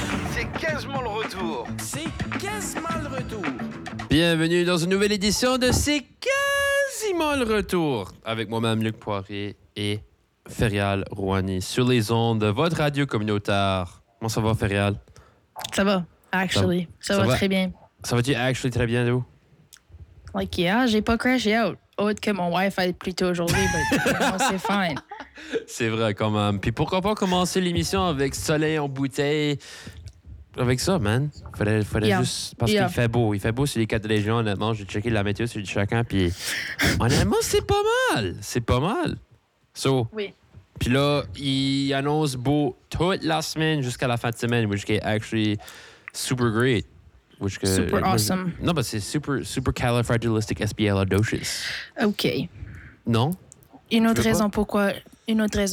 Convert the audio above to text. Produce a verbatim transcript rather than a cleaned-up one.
C'est quasiment le retour. C'est quasiment le retour. Bienvenue dans une nouvelle édition de C'est quasiment le retour. Avec moi-même, Luc Poirier et Ferial Rouhani sur les ondes de votre radio communautaire. Comment ça va, Ferial? Ça va, actually. Ça, ça, ça va, va très bien. Ça va-tu actually très bien, d'où? Like, yeah, j'ai pas crashé out. Autre que mon Wi-Fi plus tôt aujourd'hui, mais c'est fine. C'est vrai, quand même. Puis pourquoi pas commencer l'émission avec soleil en bouteille? Avec ça, man. Fallait, fallait yeah. juste... Parce yeah. qu'il fait beau. Il fait beau sur les quatre régions, honnêtement. J'ai checké la météo sur chacun, puis... honnêtement, c'est pas mal. C'est pas mal. So, oui. Puis là, il annonce beau toute la semaine jusqu'à la fin de semaine, which is actually super great. Which que, super uh, awesome. Non, mais c'est super, super califragilistic espialidocious. OK. Non? Une autre raison pas? pourquoi... Une autre raison